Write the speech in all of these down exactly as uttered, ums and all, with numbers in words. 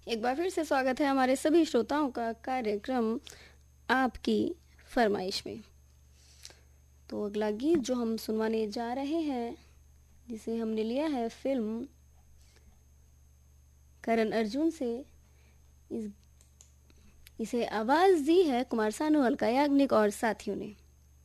एक बार फिर से स्वागत है हमारे सभी श्रोताओं का कार्यक्रम आपकी फरमाइश में। तो अगला गीत जो हम सुनवाने जा रहे हैं, जिसे हमने लिया है फिल्म करण अर्जुन से, इस इसे आवाज़ दी है कुमार सानू, अलका याग्निक और साथियों ने।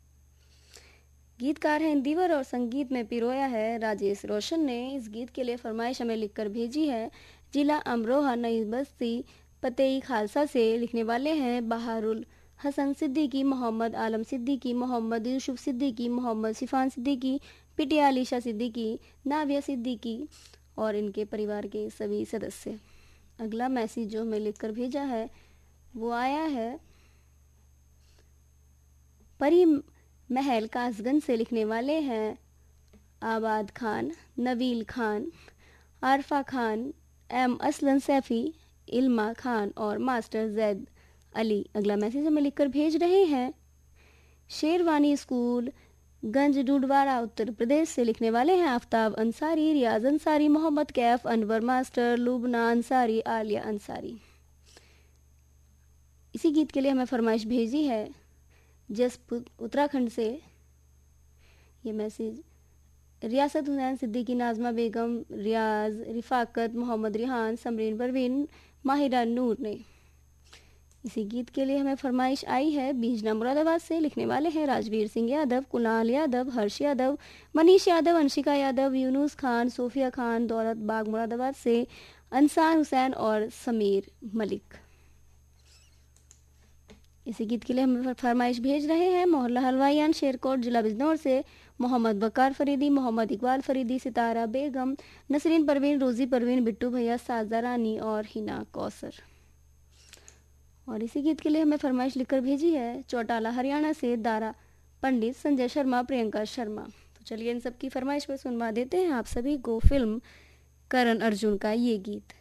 गीतकार हैं दीवर और संगीत में पिरोया है राजेश रोशन ने। इस गीत के लिए फरमाइश हमें लिखकर भेजी है जिला अमरोहा नई बस्ती पतेई खालसा से। लिखने वाले हैं बहारुल हसन सिद्दीकी, मोहम्मद आलम सिद्दीकी, मोहम्मद यूसुफ सिद्दीकी, मोहम्मद सिफान सिद्दीकी, पिटिया अलीशा सिद्दीकी, नाविया सिद्दीकी और इनके परिवार के सभी सदस्य। अगला मैसेज जो हमें लिखकर भेजा है वो आया है परी महल कासगंज से। लिखने वाले हैं आबाद खान, नवील खान, आरफा खान, एम असलन सैफी, इल्मा खान और मास्टर जैद अली। अगला मैसेज हमें लिखकर भेज रहे हैं शेरवानी स्कूल गंज डूडवाड़ा उत्तर प्रदेश से। लिखने वाले हैं आफ्ताब अंसारी, रियाज अंसारी, मोहम्मद कैफ, अनवर मास्टर, लुबना अंसारी, आलिया अंसारी। इसी गीत के लिए हमें फरमाइश भेजी है जसपुर उत्तराखंड से। ये मैसेज रियासत हुसैन सिद्दीकी, नाजमा बेगम, रियाज, रिफाकत, मोहम्मद रिहान, समरीन परवीन, माहिरा नूर ने। इसी गीत के लिए हमें फरमाइश आई है बीजना मुरादाबाद से। लिखने वाले हैं राजवीर सिंह यादव, कुणाल यादव, हर्ष यादव, मनीष यादव, अंशिका यादव, यूनुस खान, सोफिया खान, दौलत बाग मुरादाबाद से, अंसार हुसैन और समीर मलिक। इसी गीत के लिए हमें फरमाइश भेज रहे हैं मोहल्ला हलवाईयान, शेरकोट, जिला बिजनौर से मोहम्मद बकार फरीदी, मोहम्मद इकबाल फरीदी, सितारा बेगम, नसरीन परवीन, रोजी परवीन, बिट्टू भैया, साजा रानी और हिना कौसर। और इसी गीत के लिए हमें फरमाइश लिखकर भेजी है चौटाला हरियाणा से दारा पंडित, संजय शर्मा, प्रियंका शर्मा। तो चलिए इन सब की फरमाइश पर सुनवा देते हैं आप सभी को फिल्म करण अर्जुन का ये गीत।